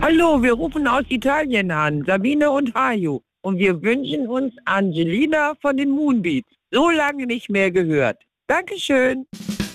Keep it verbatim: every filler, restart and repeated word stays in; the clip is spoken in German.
Hallo, wir rufen aus Italien an, Sabine und Hajo. Und wir wünschen uns Angelina von den Moonbeats. So lange nicht mehr gehört. Dankeschön.